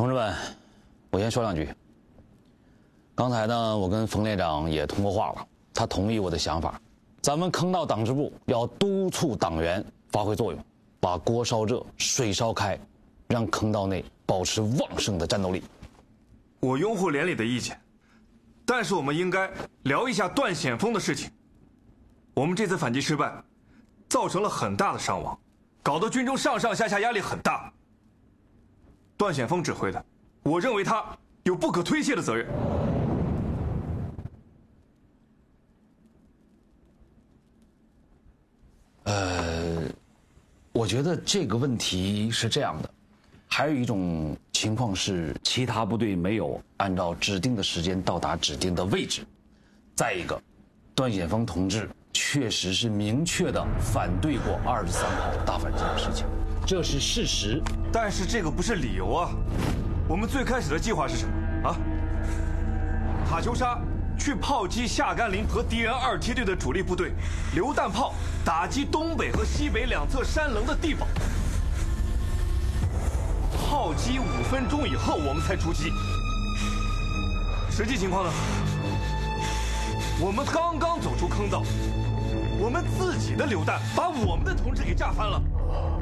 同志们，我先说两句。刚才呢，我跟冯连长也通过话了，他同意我的想法。咱们坑道党支部要督促党员发挥作用，把锅烧热、水烧开，让坑道内保持旺盛的战斗力。 我拥护连里的意见，但是我们应该聊一下段显峰的事情。我们这次反击失败，造成了很大的伤亡，搞得军中上上下下压力很大。段显峰指挥的，我认为他有不可推卸的责任。 我觉得这个问题是这样的，还有一种情况是其他部队没有按照指定的时间到达指定的位置。再一个，段显峰同志确实是明确的反对过23号大反击的事情，这是事实。 但是这个不是理由啊！我们最开始的计划是什么啊？塔秋莎去炮击夏甘林和敌人2梯队的主力部队，榴弹炮打击东北和西北两侧山棱的地堡。炮击5分钟以后，我们才出击。实际情况呢？我们刚刚走出坑道，我们自己的榴弹把我们的同志给炸翻了。